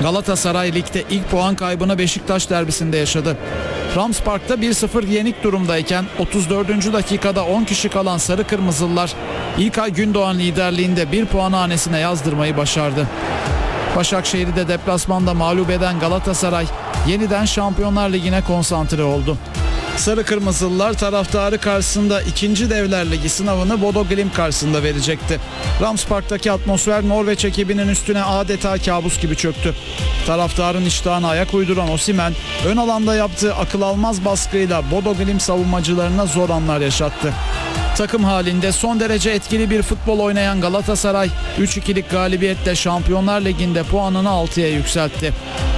Galatasaray ligde ilk puan kaybını Beşiktaş derbisinde yaşadı. Rams Park'ta 1-0 yenik durumdayken 34. dakikada 10 kişi kalan Sarı Kırmızılılar İlkay Gündoğan liderliğinde 1 puanı hanesine yazdırmayı başardı. Başakşehir'i de deplasmanda mağlup eden Galatasaray yeniden Şampiyonlar Ligi'ne konsantre oldu. Sarı Kırmızılılar taraftarı karşısında 2. Devler Ligi sınavını Bodo Glimt karşısında verecekti. Rams Park'taki atmosfer Norveç ekibinin üstüne adeta kabus gibi çöktü. Taraftarın iştahına ayak uyduran Osimhen ön alanda yaptığı akıl almaz baskıyla Bodo Glimt savunmacılarına zor anlar yaşattı. Takım halinde son derece etkili bir futbol oynayan Galatasaray 3-2'lik galibiyetle Şampiyonlar Ligi'nde puanını 6'ya yükseltti.